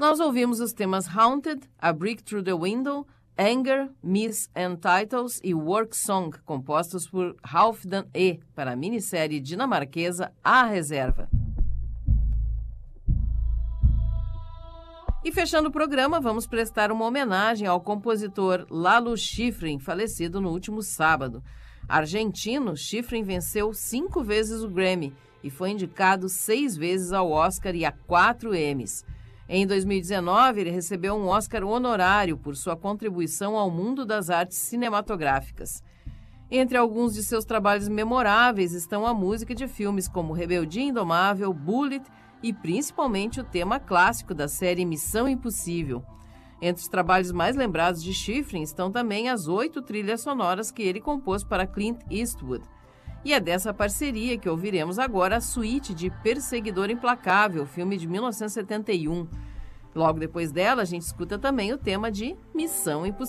Nós ouvimos os temas Haunted, A Brick Through the Window, Anger, Myths and Titles e Work Song, compostos por Halfdan E, para a minissérie dinamarquesa A Reserva. E fechando o programa, vamos prestar uma homenagem ao compositor Lalo Schifrin, falecido no último sábado. Argentino, Schifrin venceu 5 vezes o Grammy e foi indicado 6 vezes ao Oscar e a 4 Emmys. Em 2019, ele recebeu um Oscar honorário por sua contribuição ao mundo das artes cinematográficas. Entre alguns de seus trabalhos memoráveis estão a música de filmes como Rebeldia Indomável, Bullitt e principalmente o tema clássico da série Missão Impossível. Entre os trabalhos mais lembrados de Schifrin estão também as 8 trilhas sonoras que ele compôs para Clint Eastwood. E é dessa parceria que ouviremos agora a suíte de Perseguidor Implacável, filme de 1971. Logo depois dela, a gente escuta também o tema de Missão Impossível.